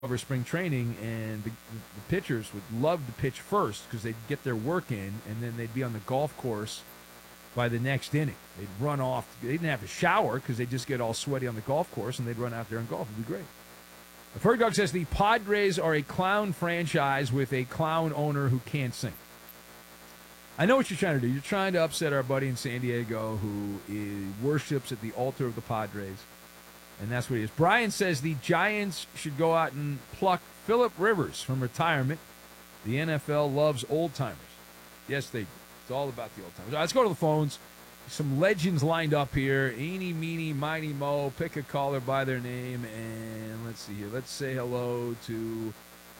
over spring training, and the pitchers would love to pitch first because they'd get their work in, and then they'd be on the golf course by the next inning. They'd run off. They didn't have to shower because they'd just get all sweaty on the golf course, and they'd run out there and golf. It'd be great. Ferg Dog says the Padres are a clown franchise with a clown owner who can't sing. I know what you're trying to do. You're trying to upset our buddy in San Diego who worships at the altar of the Padres. And that's what he is. Brian says the Giants should go out and pluck Phillip Rivers from retirement. The NFL loves old-timers. Yes, they do. It's all about the old-timers. All right, let's go to the phones. Some legends lined up here. Eeny, meeny, miny, mo. Pick a caller by their name. And let's see here. Let's say hello to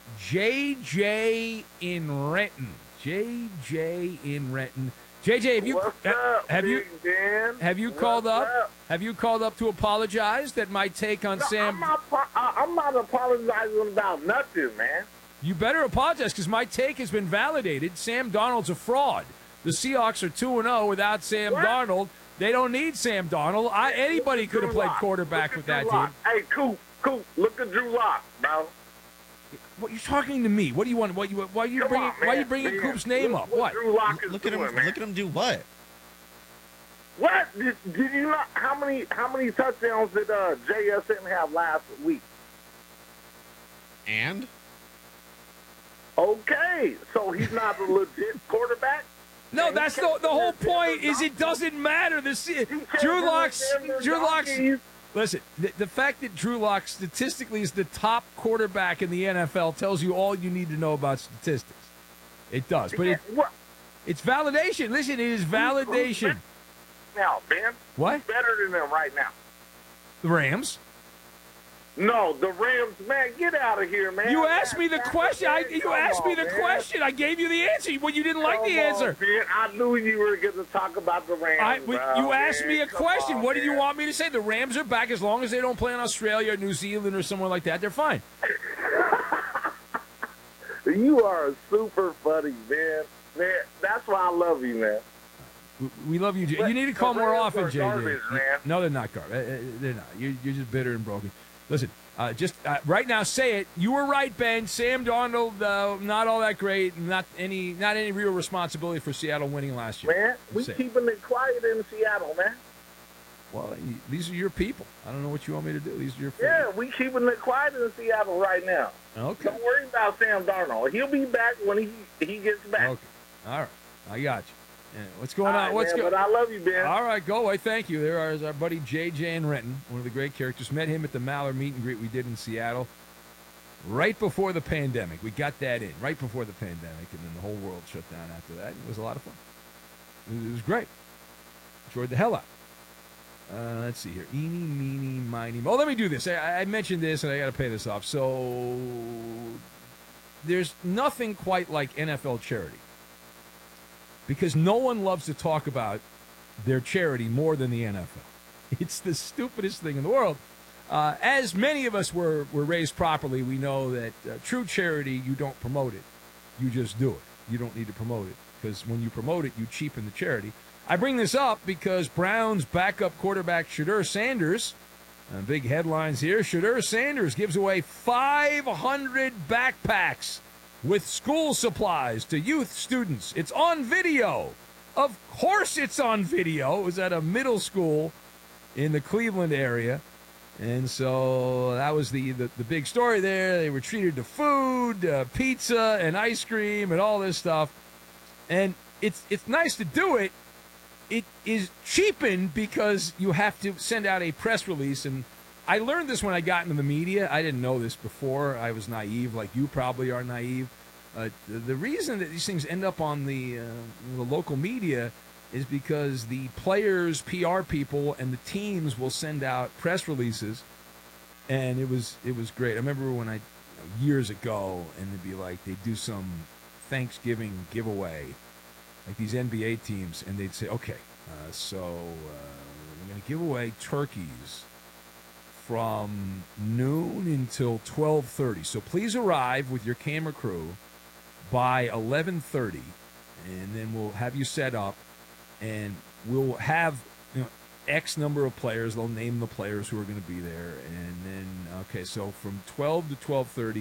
JJ in Renton. JJ in Renton. JJ, have you called up? Have you called up to apologize that my take on Sam? I'm not apologizing about nothing, man. You better apologize because my take has been validated. Sam Darnold's a fraud. The Seahawks are 2-0 without Sam Darnold. They don't need Sam Darnold. Anybody could have played quarterback with that team. Hey, Coop, look at Drew Lock, bro. What, you're talking to me? What do you want? Why are you bringing Coop's name up? What? Look at him. Man. Look at him do what? What did you not? How many touchdowns did JSN have last week? And okay, so he's not a legit quarterback. No, that's the whole point. Is it doesn't matter. Drew Lock's. Listen, the fact that Drew Lock statistically is the top quarterback in the NFL tells you all you need to know about statistics. It does, but it's validation. Listen, it is validation. Now, Ben, what? Who's better than them right now? The Rams. No, the Rams, man, get out of here, man. You asked me the question. You asked me the question. I gave you the answer. Well, you didn't like the answer. Man. I knew you were going to talk about the Rams. You asked me a question. What did you want me to say? The Rams are back as long as they don't play in Australia or New Zealand or somewhere like that. They're fine. You are super funny, man. Man, that's why I love you, man. We love you, Jay. You need to call more often, Jay. No, they're not garbage. They're not. You're just bitter and broken. Listen, just right now, say it. You were right, Ben. Sam Darnold, not all that great. Not any real responsibility for Seattle winning last year. Man, we keeping it quiet in Seattle, man. Well, these are your people. I don't know what you want me to do. These are your people. Yeah, we keeping it quiet in Seattle right now. Okay. Don't worry about Sam Darnold. He'll be back when he gets back. Okay. All right. I got you. Yeah, what's going on? What's going on? But I love you, Ben. All right, go away. Thank you. There is our buddy JJ in Renton, one of the great characters. Met him at the Maller meet and greet we did in Seattle right before the pandemic. We got that in right before the pandemic, and then the whole world shut down after that. It was a lot of fun. It was great. Enjoyed the hell out. Let's see here. Eeny, meeny, miny, mo. Oh, let me do this. I mentioned this, and I got to pay this off. So there's nothing quite like NFL charity. Because no one loves to talk about their charity more than the NFL. It's the stupidest thing in the world. As many of us were raised properly, we know that true charity, you don't promote it. You just do it. You don't need to promote it. Because when you promote it, you cheapen the charity. I bring this up because Browns backup quarterback Shedeur Sanders, big headlines here, Shedeur Sanders gives away 500 backpacks with school supplies to youth students. It's on video. Of course it's on video. It was at a middle school in the Cleveland area. And so that was the big story there. They were treated to food, pizza, and ice cream, and all this stuff. And it's nice to do it. It is cheapened because you have to send out a press release. And I learned this when I got into the media. I didn't know this before. I was naive, like you probably are naive. The reason that these things end up on the local media is because the players, PR people, and the teams will send out press releases, and it was great. I remember when years ago, and it'd be like they'd do some Thanksgiving giveaway, like these NBA teams, and they'd say, okay, so we're going to give away turkeys from noon until 12:30. So please arrive with your camera crew by 11:30, and then we'll have you set up, and we'll have X number of players. They'll name the players who are going to be there, and then okay, so from 12 to 12:30.